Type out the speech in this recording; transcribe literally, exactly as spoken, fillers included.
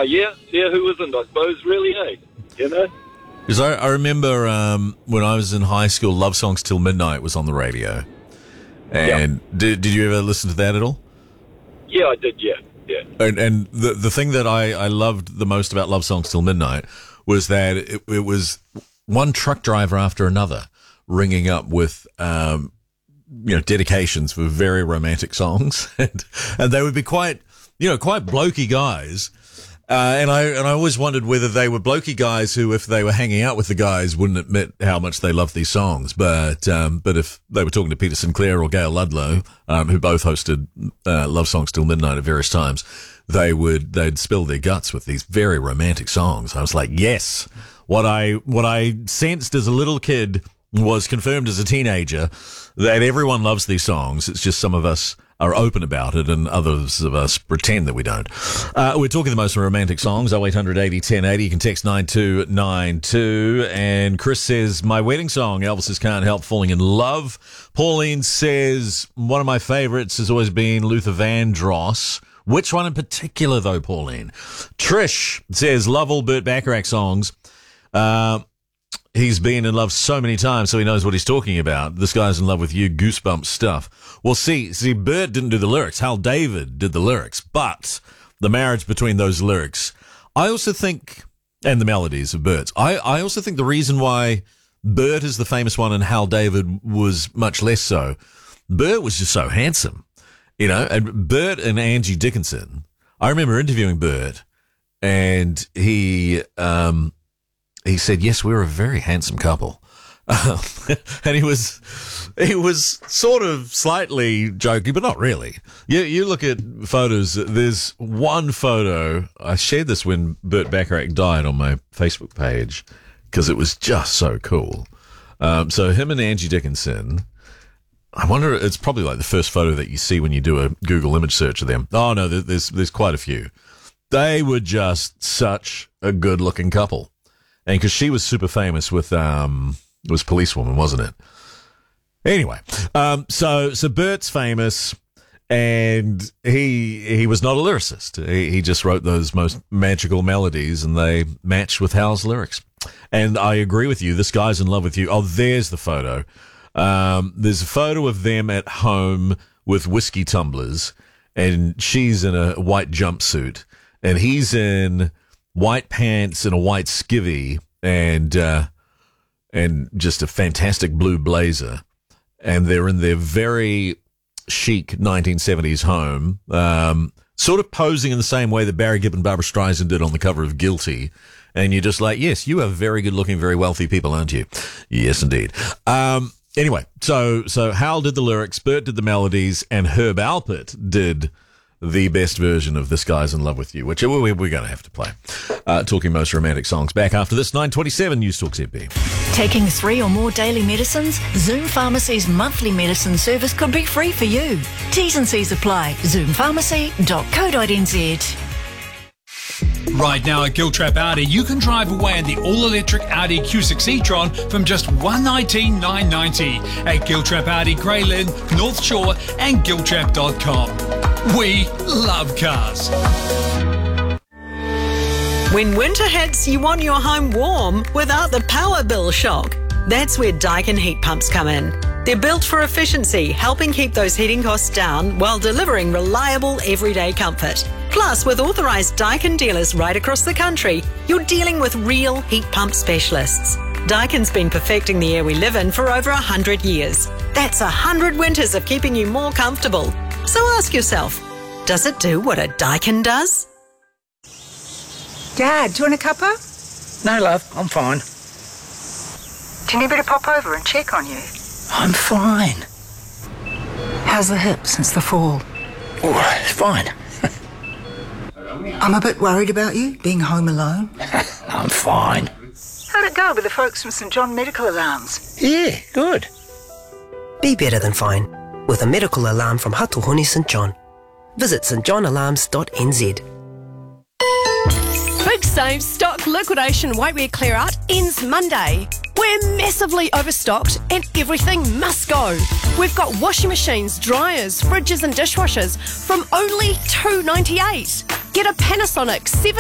Oh, yeah. Yeah, who isn't, I suppose, really, eh? You know? Because I, I remember um, when I was in high school, Love Songs Till Midnight was on the radio. And yep. did, did you ever listen to that at all? Yeah, I did, yeah. Yeah. And, and the the thing that I, I loved the most about Love Songs Till Midnight was that it, it was one truck driver after another ringing up with, um, you know, dedications for very romantic songs. and, and they would be quite, you know, quite blokey guys. Uh, and I and I always wondered whether they were blokey guys who, if they were hanging out with the guys, wouldn't admit how much they loved these songs. But um, but if they were talking to Peter Sinclair or Gail Ludlow, um, who both hosted uh, Love Songs Till Midnight at various times, they would they'd spill their guts with these very romantic songs. I was like, yes, what I what I sensed as a little kid was confirmed as a teenager, that everyone loves these songs. It's just some of us are open about it and others of us pretend that we don't. Uh, we're talking the most romantic songs, oh eight hundred eighty ten eighty. You can text nine two nine two. And Chris says, my wedding song, Elvis's Can't Help Falling in Love. Pauline says, one of my favorites has always been Luther Vandross. Which one in particular, though, Pauline? Trish says, love all Burt Bacharach songs. Uh, He's been in love so many times, so he knows what he's talking about. This guy's in love with you, goosebump stuff. Well, see, see, Bert didn't do the lyrics. Hal David did the lyrics, but the marriage between those lyrics, I also think, and the melodies of Bert's, I, I also think the reason why Bert is the famous one and Hal David was much less so, Bert was just so handsome, you know, and Bert and Angie Dickinson, I remember interviewing Bert, and he, um, he said, yes, we're a very handsome couple. Um, and he was, he was sort of slightly joking, but not really. You, you look at photos, there's one photo, I shared this when Burt Bacharach died on my Facebook page, because it was just so cool. Um, so him and Angie Dickinson, I wonder, it's probably like the first photo that you see when you do a Google image search of them. Oh no, there's, there's quite a few. They were just such a good looking couple. And because she was super famous with, um, it was Policewoman, wasn't it? Anyway, um, so, so Bert's famous, and he, he was not a lyricist. He, he just wrote those most magical melodies, and they matched with Hal's lyrics. And I agree with you. This guy's in love with you. Oh, there's the photo. Um, there's a photo of them at home with whiskey tumblers, and she's in a white jumpsuit, and he's in white pants and a white skivvy and, uh, and just a fantastic blue blazer. And they're in their very chic nineteen seventies home, um, sort of posing in the same way that Barry Gibb and Barbra Streisand did on the cover of Guilty. And you're just like, yes, you are very good looking, very wealthy people, aren't you? Yes, indeed. Um, anyway, so, so Hal did the lyrics, Bert did the melodies, and Herb Alpert did the best version of This Guy's in Love with You, which we're, we're going to have to play. Uh, talking most romantic songs. Back after this, nine twenty-seven News Talk Z B. Taking three or more daily medicines? Zoom Pharmacy's monthly medicine service could be free for you. T's and C's apply. zoom pharmacy dot co dot n z. Right now at Giltrap Audi, you can drive away in the all-electric Audi Q six e-tron from just one hundred nineteen thousand nine hundred ninety dollars at Giltrap Audi, Grey Lynn, North Shore and giltrap dot com. We love cars. When winter hits, you want your home warm without the power bill shock. That's where Daikin heat pumps come in. They're built for efficiency, helping keep those heating costs down while delivering reliable everyday comfort. Plus, with authorised Daikin dealers right across the country, you're dealing with real heat pump specialists. Daikin's been perfecting the air we live in for over one hundred years. That's one hundred winters of keeping you more comfortable. So ask yourself, does it do what a Daikin does? Dad, do you want a cuppa? No, love, I'm fine. Do you need me to pop over and check on you? I'm fine. How's the hip since the fall? Oh, it's fine. I'm a bit worried about you, being home alone. I'm fine. How'd it go with the folks from St John Medical Alarms? Yeah, good. Be better than fine with a medical alarm from Hatuhoni St John. Visit st john alarms dot n z. Big Save stock liquidation whitewear clear out ends Monday. We're massively overstocked and everything must go. We've got washing machines, dryers, fridges and dishwashers from only two dollars ninety-eight. Get a Panasonic seven